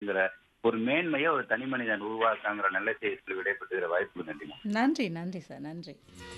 அப்படிங்கிற ஒரு மேன்மையை ஒரு தனி மனிதன் உருவாக்காங்கிற நல்ல செய்தியில் விடைபெற்றுகிற வாய்ப்பு நன்றிமா. நன்றி, நன்றி சார். நன்றி.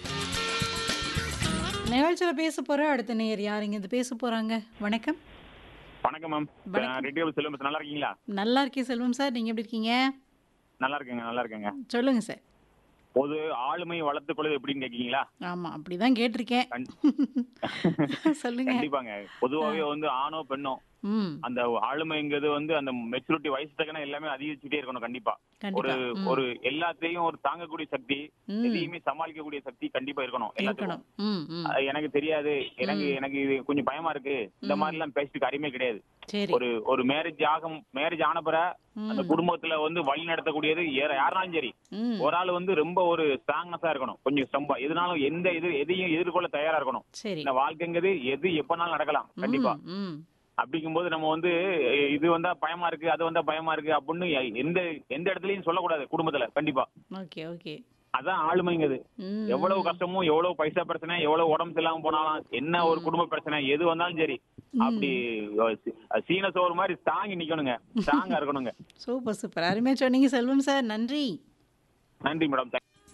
நிகழ்ச்சியில பேச போற அடுத்த நேயர் யார் இங்கேருந்து பேச போறாங்க? வணக்கம். வணக்கம் மேம். வணக்கம். ரெட்டியாவில் செல்வம் பேசுறேன். நல்லா இருக்கீங்களா? நல்லா இருக்கேன் செல்வம் சார். நீங்க எப்படி இருக்கீங்க? நல்லா இருக்கேங்க, நல்லா இருக்கேங்க. சொல்லுங்க சார். பொது ஆளுமை வளர்த்துக் கொள்வது எப்படின்னு கேட்கீங்களா? ஆமா, அப்படிதான் கேட்டிருக்கேன். சொல்லுங்க. கண்டிப்பாங்க. பொதுவாகவே வந்து ஆணோ பெண்ணோ ம். அந்த ஆளுமைங்கிறது வந்து அந்த மெச்சூரிட்டி வயசு தக்கன எல்லாமே அதிகரிச்சுட்டே இருக்கணும். கண்டிப்பா ஒரு கண்டிப்பா. ஒரு எல்லாத்தையும் ஒரு தாங்கக்கூடிய சக்தி, ம். எதையுமே சமாளிக்கக்கூடிய சக்தி கண்டிப்பா இருக்கணும் எல்லாத்துக்கும். இருக்கணும். ம். ம். எனக்கு தெரியாது, எனக்கு இது கொஞ்சம் பயமா இருக்கு, இந்த மாதிரி எல்லாம் பேசிட்டு காரியமே கிடையாது. சரி. ஒரு மேரேஜ் ஆன பிற அந்த குடும்பத்துல வந்து வழி நடத்தக்கூடியது யாருனாலும் சரி, ம். ஒரு ஆள் வந்து ரொம்ப ஒரு ஸ்ட்ராங்னஸா இருக்கணும். கொஞ்சம் ஸ்ட்ரம்பா எதுனாலும் எதையும் எதிர்கொள்ள தயாரா இருக்கணும். சரி. இந்த வாழ்க்கைங்கிறது எது எப்பனாலும் நடக்கலாம் கண்டிப்பா. ம். அப்படிங்கும்போது நம்ம வந்து இது வந்தா பயமா இருக்கு, அது வந்தா பயமா இருக்கு அப்படின்னு எந்த எந்த இடத்துலயும் சொல்லக்கூடாது குடும்பத்துல. கண்டிப்பா ஓகே, ஓகே. அதான் ஆளுமைங்கிறது. ம். எவ்வளவு கஷ்டமும், எவ்வளவு பைசா பிரச்சனை, எவ்வளவு உடம்பு சரியில்லாம போனாலும், என்ன ஒரு குடும்ப பிரச்சனை எது வந்தாலும் சரி, அப்படி சீன சோறு மாதிரி தாங்கி நிக்கணுங்க, ஸ்ட்ராங்கா இருக்கணுங்க. Super, super. அருமையா சொன்னீங்க செல்வம் சார். நன்றி. நன்றி மேடம்.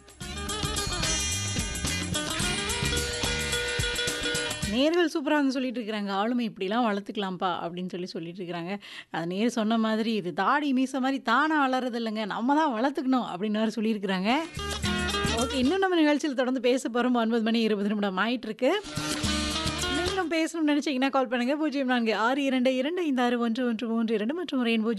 நேர்கள் சூப்பரா வந்து சொல்லிட்டு இருக்கிறாங்க. ஆளுமை இப்படிலாம் வளர்த்துக்கலாம்ப்பா அப்படின்னு சொல்லிட்டு இருக்கிறாங்க. அது நேர் சொன்ன மாதிரி இது தாடி மீச மாதிரி தானா வளர்றது இல்லைங்க. நம்ம தான் வளர்த்துக்கணும் அப்படின்னு வேறு சொல்லியிருக்கிறாங்க. ஓகே, இன்னும் நம்ம நிகழ்ச்சியில் தொடர்ந்து பேச போகிறோம். 9:20 ஆயிட்டு இருக்கு. நீங்களும் பேசணும்னு நினைச்சீங்கன்னா கால் பண்ணுங்க. 0462256113 மற்றும் ஒரு எண்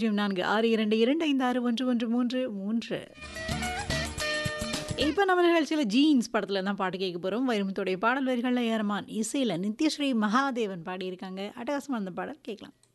0462256113. இப்போ நம்ம நிகழ்ச்சியில் ஜீன்ஸ் படத்தில் தான் பாட்டு கேட்க போகிறோம். வைரமுத்துடைய பாடல் வரிகளில் ஏ ஆர் ரஹ்மான், இசையில் நித்யஸ்ரீ மகாதேவன் பாடியிருக்காங்க. அட்டகாசமாக அந்த பாடல் கேட்கலாம்.